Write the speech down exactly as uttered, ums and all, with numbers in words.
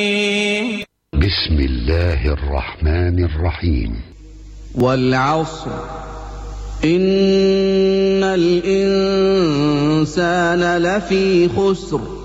بسم الله الرحمن الرحيم. والعصر إن الإنسان لفي خسر